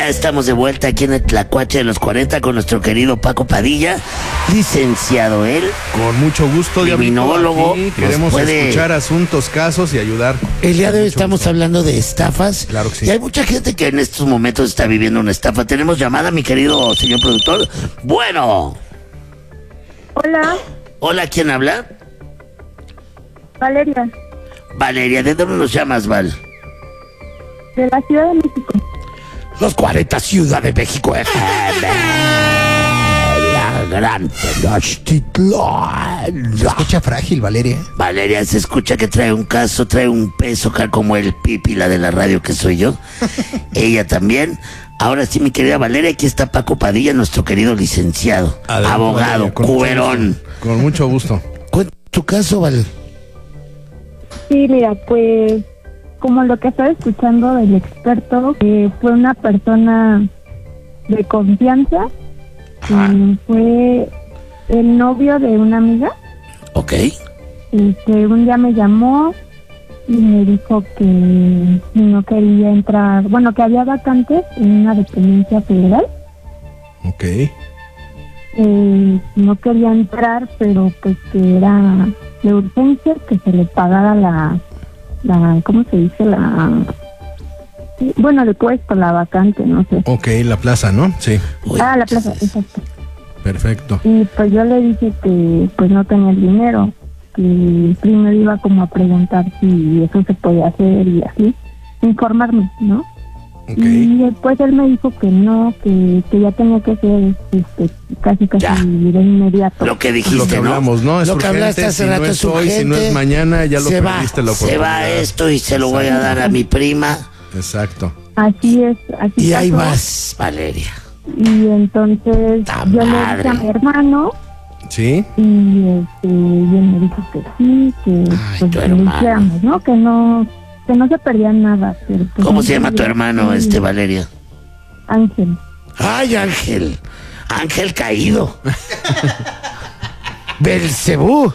estamos de vuelta aquí en el Tlacuache de los 40 con nuestro querido Paco Padilla, licenciado él. Con mucho gusto, criminólogo. Queremos escuchar asuntos, casos y ayudar. El día de hoy estamos hablando de estafas. Claro que sí. Y hay mucha gente que en estos momentos está viviendo una estafa. Tenemos llamada, mi querido señor productor. Bueno. Hola. Hola, ¿quién habla? Valeria. Valeria, ¿de dónde nos llamas, Val? De la Ciudad de México. Los 40 Ciudad de México. La gran Tenochtitlán. Se escucha frágil, Valeria. Valeria, se escucha que trae un caso, trae un peso, como el Pipi, la de la radio que soy yo. Ella también. Ahora sí, mi querida Valeria, aquí está Paco Padilla, nuestro querido licenciado, adelante, abogado, Valeria, cuberón. Con mucho gusto. Cuenta tu caso, Val. Sí, mira, pues como lo que estaba escuchando del experto, que fue una persona de confianza, fue el novio de una amiga. Ok. Un día me llamó y me dijo que no quería entrar, bueno, que había vacantes en una dependencia federal. Ok. No quería entrar, pero pues que era de urgencia, que se le pagara la ¿cómo se dice? Bueno, el puesto, la vacante, no sé. Ok, la plaza, ¿no? Sí. La plaza, exacto. Perfecto. Y pues yo le dije que pues no tenía el dinero, que primero iba como a preguntar si eso se podía hacer y así, informarme, ¿no? Okay. Y después él me dijo que no, que ya tenía que ser casi Ya. de inmediato. Lo que dijiste, Lo que hablamos, ¿no? Es Lo que urgente, hablaste hace si rato no es es hoy, si no urgente, es mañana, ya lo perdiste la se oportunidad. va esto y se lo voy a dar a mi prima. Exacto. Así es, así Y ahí pasó. vas, Valeria. Y entonces ¡Ta yo le madre! dije a mi hermano ¿Sí? y él me dijo que sí, que Ay, pues tu que lo hermano. hiciéramos, ¿no? Que no se perdía nada. Pero, pues, ¿Cómo no se llama tu quería. hermano, Valeria? Ángel. Ay, Ángel. Ángel caído. Belcebú.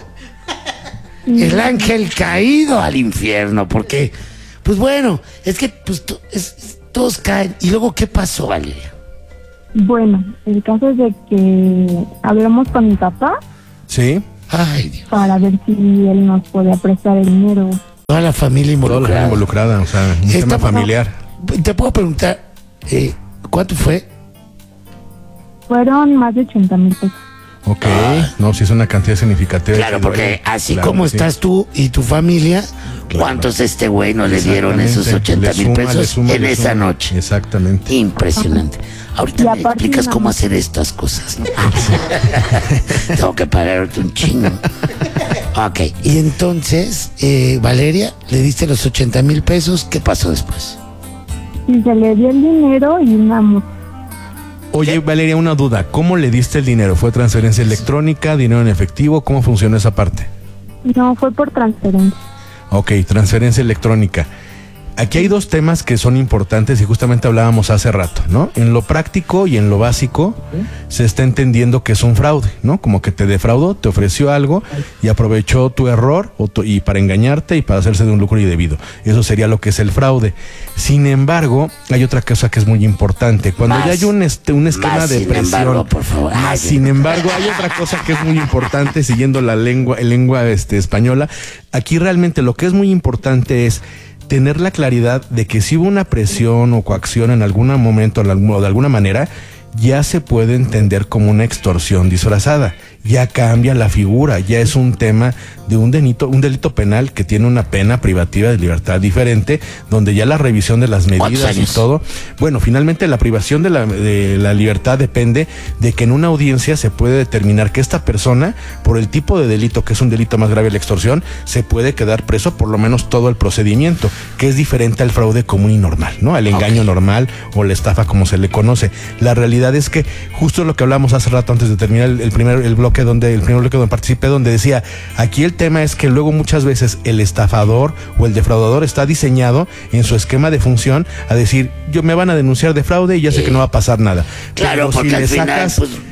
El ángel caído al infierno. Porque, pues bueno, es que pues, todos caen. ¿Y luego qué pasó, Valeria? Bueno, el caso es de que hablamos con mi papá ¿Sí? Ay, Dios. para ver si él nos podía prestar el dinero. Toda la familia Toda la involucrada. involucrada, o sea, un tema familiar. Te puedo preguntar, ¿cuánto fue? Fueron más de 80,000 pesos. Ok, no, si es una cantidad significativa. Claro, porque así Claro, como sí. estás tú y tu familia, Claro. ¿cuántos güey no le dieron esos Exactamente. 80,000 Le pesos suma, en le esa suma. noche? Exactamente. Impresionante. Ahorita Y me aparte explicas una- cómo hacer estas cosas, ¿no? Tengo que pagarte un chingo. Ok, y entonces, Valeria, le diste los 80,000 pesos, ¿qué pasó después? Y se le dio el dinero y una moto. Oye, Valeria, una duda. ¿Cómo le diste el dinero? ¿Fue transferencia electrónica, dinero en efectivo? ¿Cómo funcionó esa parte? No, fue por transferencia. Ok, transferencia electrónica. Aquí hay dos temas que son importantes y justamente hablábamos hace rato, ¿no? En lo práctico y en lo básico se está entendiendo que es un fraude, ¿no? Como que te defraudó, te ofreció algo y aprovechó tu error y para engañarte y para hacerse de un lucro indebido. Eso sería lo que es el fraude. Sin embargo, hay otra cosa que es muy importante. Cuando Más. ya hay un esquema Más, de sin presión, embargo, por favor. Ay, sin embargo, hay otra cosa que es muy importante, siguiendo la lengua española. Aquí realmente lo que es muy importante es tener la claridad de que si hubo una presión o coacción en algún momento o de alguna manera, ya se puede entender como una extorsión disfrazada. Ya cambia la figura, ya es un tema de un delito penal que tiene una pena privativa de libertad diferente, donde ya la revisión de las medidas y todo. Bueno, finalmente la privación de la libertad depende de que en una audiencia se puede determinar que esta persona, por el tipo de delito, que es un delito más grave, la extorsión, se puede quedar preso por lo menos todo el procedimiento, que es diferente al fraude común y normal, ¿no? Al engaño normal o la estafa como se le conoce. La realidad es que justo lo que hablamos hace rato antes de terminar el primer bloque donde participé, donde decía, aquí el tema es que luego muchas veces el estafador o el defraudador está diseñado en su esquema de función a decir, me van a denunciar de fraude y ya sé que no va a pasar nada. Claro, Pero porque si al le final, sacas pues,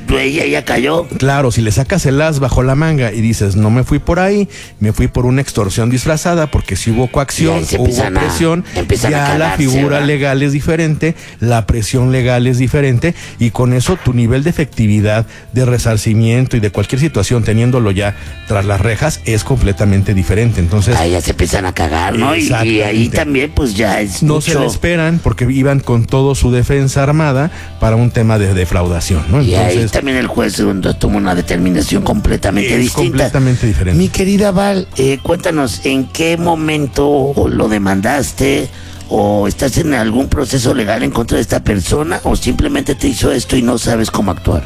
ella cayó. Claro, si le sacas el as bajo la manga y dices, no me fui por ahí, me fui por una extorsión disfrazada, porque si hubo coacción, hubo presión, ya la figura legal es diferente, la presión legal es diferente, y con eso tu nivel de efectividad, de resarcimiento y de cualquier situación, teniéndolo ya tras las rejas, es completamente diferente. Entonces, ahí ya se empiezan a cagar, ¿no? Y ahí también, pues ya es no mucho. se le esperan, porque iban con todo su defensa armada para un tema de defraudación, ¿no? Y entonces, ahí también el juez toma una determinación completamente distinta. Completamente diferente. Mi querida Val, cuéntanos, ¿en qué momento lo demandaste? ¿O estás en algún proceso legal en contra de esta persona? ¿O simplemente te hizo esto y no sabes cómo actuar?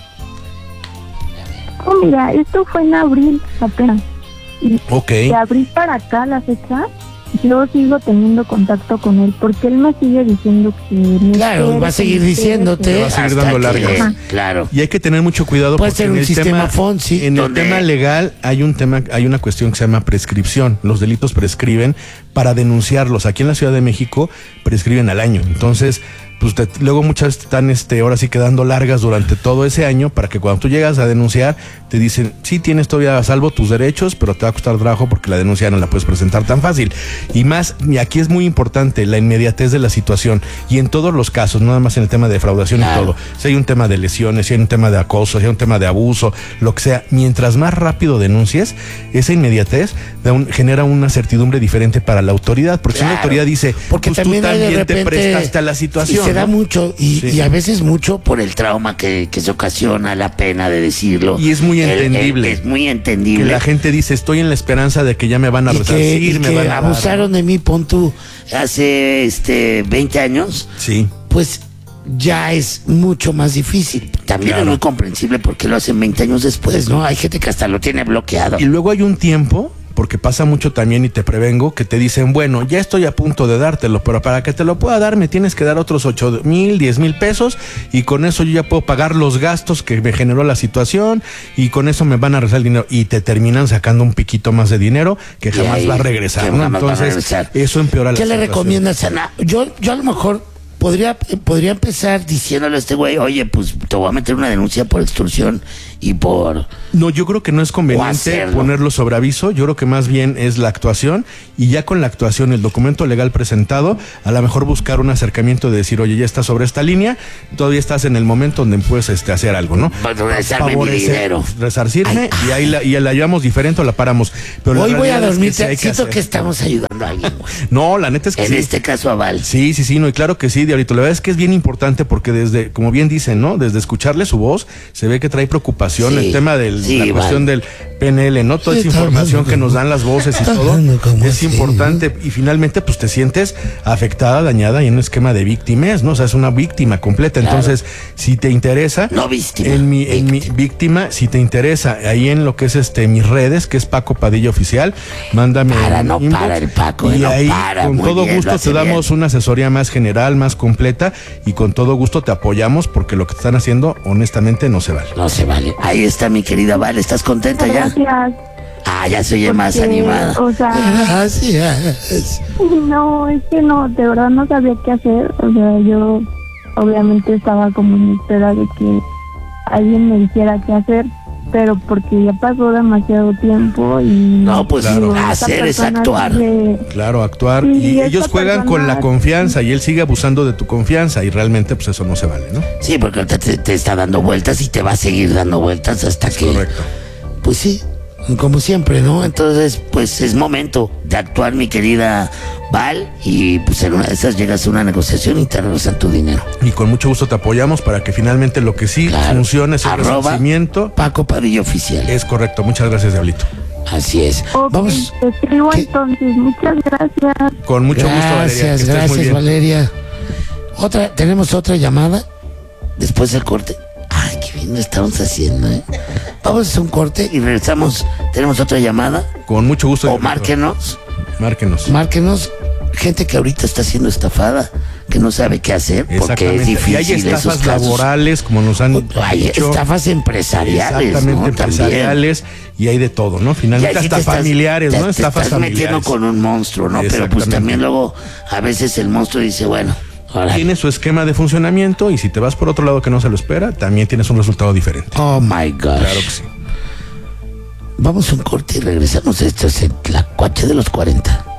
Oh, mira, esto fue en abril apenas. Y Ok. de abril para acá, la fecha, yo sigo teniendo contacto con él, porque él me sigue diciendo que... Claro, va a seguir diciéndote. Te va a seguir hasta dando que- largas. Claro. Y hay que tener mucho cuidado Puede porque ser un sistema Fonsi, en el donde- tema legal hay una cuestión que se llama prescripción. Los delitos prescriben para denunciarlos. Aquí en la Ciudad de México prescriben al año. Entonces, pues luego muchas están ahora sí quedando largas durante todo ese año, para que cuando tú llegas a denunciar te dicen, sí, tienes todavía a salvo tus derechos, pero te va a costar trabajo porque la denuncia no la puedes presentar tan fácil. Y aquí es muy importante la inmediatez de la situación, y en todos los casos, no nada más en el tema de defraudación, Claro. y todo. Si hay un tema de lesiones, si hay un tema de acoso, si hay un tema de abuso, lo que sea, mientras más rápido denuncies, esa inmediatez genera una certidumbre diferente para la autoridad, porque si la Claro. autoridad dice, Porque pues tú también hay de también te repente- prestaste a la situación. Y se da ¿no? mucho, Sí. y a veces mucho por el trauma que se ocasiona, la pena de decirlo. Y es muy entendible. Es muy Que entendible. la gente dice, estoy en la esperanza de que ya me van a y resarcir, me que van a dar, abusaron de mí, pon tú, hace 20 años, Sí. pues ya es mucho más difícil. También Claro. es muy comprensible porque lo hacen 20 años después, ¿no? Hay gente que hasta lo tiene bloqueado. Y luego hay un tiempo, porque pasa mucho también, y te prevengo, que te dicen, bueno, ya estoy a punto de dártelo, pero para que te lo pueda dar me tienes que dar otros 8,000, 10,000 pesos, y con eso yo ya puedo pagar los gastos que me generó la situación, y con eso me van a regresar el dinero, y te terminan sacando un piquito más de dinero que jamás ahí, va a regresar, que ¿no? jamás va a Entonces, regresar. eso empeora la ¿Qué le situación. recomiendas, Ana? Yo a lo mejor podría empezar diciéndole a este güey, oye, pues te voy a meter una denuncia por extorsión y por... No, yo creo que no es O conveniente hacerlo. ponerlo sobre aviso. Yo creo que más bien es la actuación, y ya con la actuación, el documento legal presentado, a lo mejor buscar un acercamiento de decir, oye, ya estás sobre esta línea, todavía estás en el momento donde puedes hacer algo, ¿no? Para regresarme mi dinero. Resarcirme, Ay, y ahí la llevamos diferente o la paramos. Pero la Hoy voy a realidad es dormir, sí hay que siento hacer. que estamos ayudando a alguien, güey. No, la neta es que En sí. este caso a Val. Sí, no, y claro que sí, Diablito. La verdad es que es bien importante porque desde, como bien dicen, ¿no? Desde escucharle su voz, se ve que trae preocupación Sí, el tema de sí, la cuestión vale. del PNL, ¿no? Toda esa Está información hablando que nos dan las voces y está todo hablando como es así, importante, y finalmente pues te sientes afectada, dañada y en un esquema de víctimas, ¿no? O sea, es una víctima completa. Claro. Entonces, si te interesa, No víctima, en mi víctima, si te interesa, ahí en lo que es mis redes, que es Paco Padilla Oficial, mándame No inbox, para el Paco, y no ahí para, con muy todo bien, lo gusto hace te damos una asesoría más general, más completa, y con todo gusto te apoyamos, porque lo que están haciendo honestamente no se vale. No se vale. Ahí está mi querida Val, ¿estás contenta ya? Gracias. Ah, ya se oye más Porque, animada. o sea- Gracias. No, es que no, de verdad no sabía qué hacer. O sea, yo obviamente estaba como en espera de que alguien me dijera qué hacer, pero porque ya pasó demasiado tiempo y... No, pues Claro. esta hacer es persona actuar. sigue- Claro, actuar, Sí, y esta ellos juegan con persona- la confianza, y él sigue abusando de tu confianza, y realmente pues eso no se vale, ¿no? Sí, porque ahorita te está dando vueltas y te va a seguir dando vueltas hasta que... Correcto. Pues sí, como siempre, ¿no? Entonces, pues es momento de actuar, mi querida Val, y pues en una de esas llegas a una negociación y te regresan tu dinero. Y con mucho gusto te apoyamos para que finalmente lo que sí Claro. funcione es el Arroba resarcimiento. Paco Padilla Oficial. Es correcto, muchas gracias, Diablito. Así es. Ok, Vamos. te escribo ¿Qué? entonces, muchas gracias. Con mucho gusto, Valeria. Que Gracias, estés muy gracias, bien. Valeria. Tenemos otra llamada después del corte. Ay, qué bien lo estamos haciendo, ¿eh? Vamos a hacer un corte y regresamos. Tenemos otra llamada. Con mucho gusto. O Diablito. márquenos. Márquenos. Gente que ahorita está siendo estafada, que no sabe qué hacer porque es Exactamente. difícil. Y hay esos estafas casos. laborales, como nos han Hay dicho. estafas empresariales. Exactamente, ¿no? empresariales, y hay de todo, ¿no? Y Finalmente ahí sí hasta te estás- familiares, te- ¿no? te Estafas estás metiendo familiares. con un monstruo, ¿no? Pero pues Exactamente. también luego a veces el monstruo dice, bueno, Órale. Tiene su esquema de funcionamiento y si te vas por otro lado que no se lo espera, también tienes un resultado diferente. Oh my God. Claro que sí. Vamos a un corte y regresamos. Esto es el Tlacuache de los 40.